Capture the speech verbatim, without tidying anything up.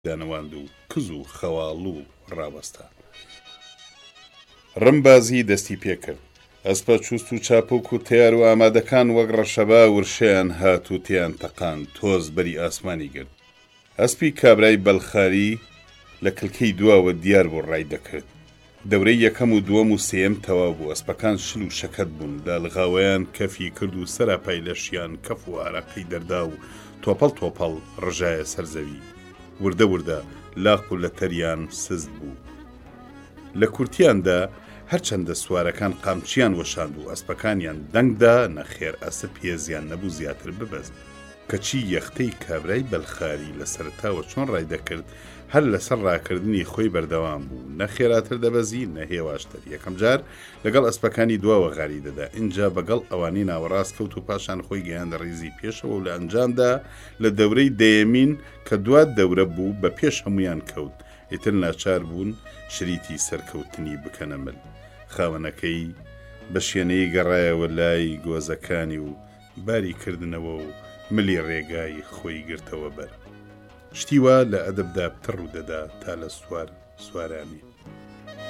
دانەواند و کز و خەواڵ و ڕاوەستا. ڕمبازی دەستی پێکرد. ئەسپە چوست و چاپۆک و تیار و ئامادەکان وەک ڕەشەبا ورشیان هات و تیان تەقان تۆز بەری ئاسمانی گرت. ئەسپی کابرای بەلخاری لە کلکەی دواوە دیار بۆ ڕای دەکرد. دەورەی یەکەم و دووەم و سێم تەواو بوو. ئەسپەکان شل و شەکەت بوون. لاڵغاوەیان کەفی کرد و سەراپای لەشیان کەف و ئارەقەی دەردا و تۆپەڵ تۆپەڵ ڕژایە سەرزەوی. وردە وردە لاق و لە تەریان سزد بوو. لە کورتیاندا هەرچەندە سوارەکان قامچیان وەشاند و ئەسپەکانیان دەنگدا نەخێر ئەسپ هێزیان نەبوو زیاتر ببەست. کەچی یەختەی کابرای بەلخاری لە سەرتاوە چۆن ڕای دەکرد هەر لەسەر ڕاکردنی خۆی بەردەوام بوو. نەخێراتر دەبەزی نەهێواشتر. یەکەم جار لەگەڵ ئەسپەکانی دواوە غاری دەدا. اینجا بەگەڵ ئەوانەی ناوەڕاست کەوت و پاشان خۆی گەیاندە ڕیزی پێشەوە و لە ئەنجامدا لە دەورەی دەیەمین کە دوات دەورە بوو بە پێش هەمویان کەوت. ئیتر ناچار بوون شریتی سەرکەوتنی بکەنەمەل. خاوەنەکەی بە شوێنەی گەڕایەوە لای گۆزەکانی و باری کردنەوە و ملی ڕێگای خۆی گرتەوە بەر. شتیوە لە ئەدەبدا پتڕ و دەدا تا لە سوار سوارانی.